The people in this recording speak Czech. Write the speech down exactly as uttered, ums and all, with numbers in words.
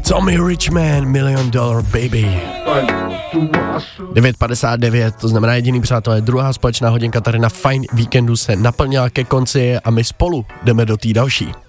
Tommy Richman, Million Dollar Baby. devět padesát devět, to znamená jediný přátelé, druhá společná hodinka tady na Fajn víkendu se naplnila ke konci a my spolu jdeme do té další.